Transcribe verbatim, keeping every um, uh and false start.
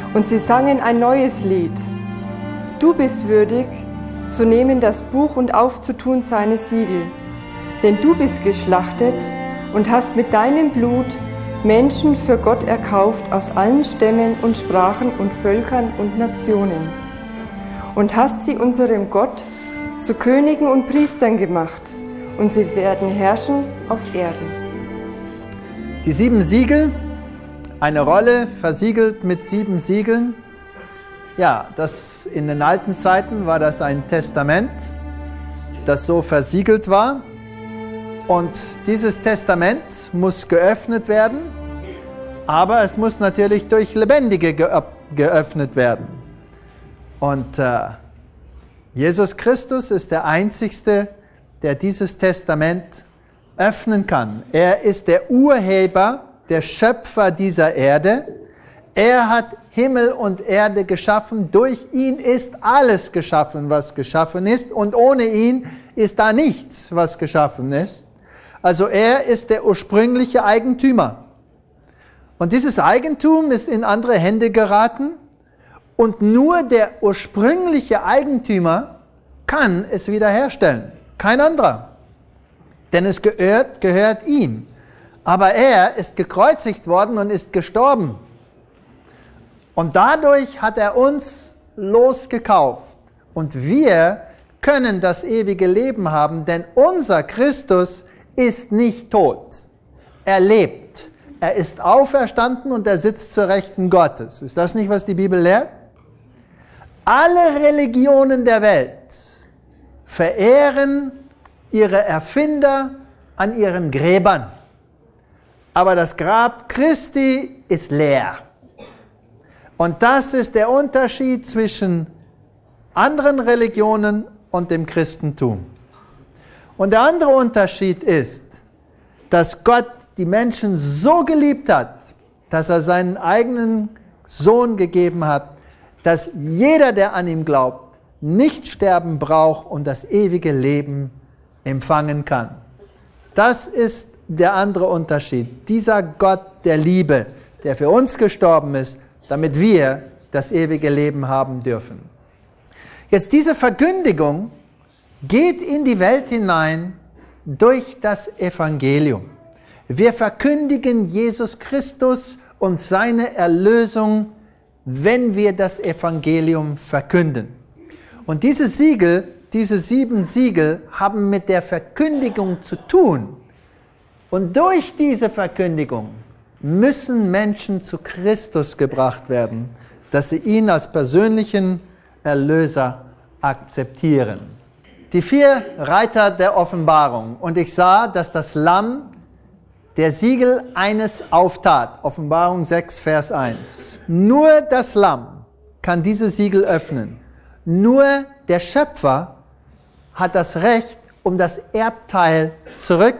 Und sie sangen ein neues Lied. Du bist würdig, zu nehmen das Buch und aufzutun seine Siegel. Denn du bist geschlachtet und hast mit deinem Blut Menschen für Gott erkauft aus allen Stämmen und Sprachen und Völkern und Nationen. Und hast sie unserem Gott zu Königen und Priestern gemacht, und sie werden herrschen auf Erden. Die sieben Siegel, eine Rolle versiegelt mit sieben Siegeln. Ja, das in den alten Zeiten war das ein Testament, das so versiegelt war. Und dieses Testament muss geöffnet werden, aber es muss natürlich durch Lebendige geöffnet werden. Und äh, Jesus Christus ist der Einzige, der dieses Testament öffnen kann. Er ist der Urheber, der Schöpfer dieser Erde. Er hat Himmel und Erde geschaffen. Durch ihn ist alles geschaffen, was geschaffen ist. Und ohne ihn ist da nichts, was geschaffen ist. Also er ist der ursprüngliche Eigentümer. Und dieses Eigentum ist in andere Hände geraten. Und nur der ursprüngliche Eigentümer kann es wiederherstellen. Kein anderer. Denn es gehört, gehört ihm. Aber er ist gekreuzigt worden und ist gestorben. Und dadurch hat er uns losgekauft. Und wir können das ewige Leben haben, denn unser Christus ist nicht tot. Er lebt. Er ist auferstanden und er sitzt zur Rechten Gottes. Ist das nicht, was die Bibel lehrt? Alle Religionen der Welt verehren ihre Erfinder an ihren Gräbern. Aber das Grab Christi ist leer. Und das ist der Unterschied zwischen anderen Religionen und dem Christentum. Und der andere Unterschied ist, dass Gott die Menschen so geliebt hat, dass er seinen eigenen Sohn gegeben hat, dass jeder, der an ihn glaubt, nicht sterben braucht und das ewige Leben empfangen kann. Das ist der andere Unterschied. Dieser Gott der Liebe, der für uns gestorben ist, damit wir das ewige Leben haben dürfen. Jetzt diese Verkündigung geht in die Welt hinein durch das Evangelium. Wir verkündigen Jesus Christus und seine Erlösung, wenn wir das Evangelium verkünden. Und diese Siegel, diese sieben Siegel haben mit der Verkündigung zu tun. Und durch diese Verkündigung müssen Menschen zu Christus gebracht werden, dass sie ihn als persönlichen Erlöser akzeptieren. Die vier Reiter der Offenbarung. Und ich sah, dass das Lamm der Siegel eines auftat. Offenbarung sechs, Vers eins. Nur das Lamm kann diese Siegel öffnen. Nur der Schöpfer hat das Recht, um das Erbteil zurück